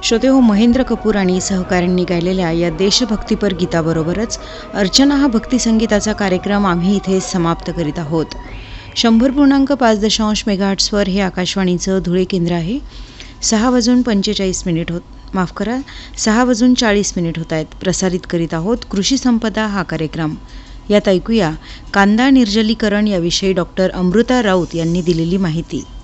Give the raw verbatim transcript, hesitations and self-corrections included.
श्रोते हो, महेंद्र कपूर आणि सहकाऱ्यांनी गायलेल्या या देशभक्तीपर गीताबरोबरच अर्चना हा भक्तिसंगीताचा कार्यक्रम आम्ही इथे समाप्त करीत आहोत. शंभर पूर्णांक पाच दशांश मेगाहर्ट्सवर हे आकाशवाणीचं धुळे केंद्र आहे. सहा वाजून पंचेचाळीस मिनिट होत माफ करा सहा वाजून चाळीस मिनिट होत आहेत. प्रसारित करीत आहोत कृषी संपदा हा कार्यक्रम. यात ऐकूया कांदा निर्जलीकरण याविषयी डॉक्टर अमृता राऊत यांनी दिलेली माहिती.